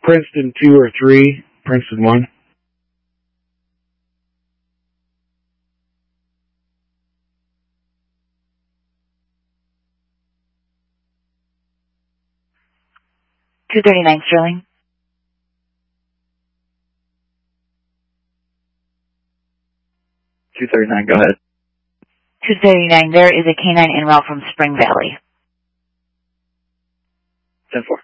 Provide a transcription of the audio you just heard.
Princeton 2 or 3, Princeton 1. $239 Sterling. $239, go ahead. $239, there is a canine en route from Spring Valley. 10-4.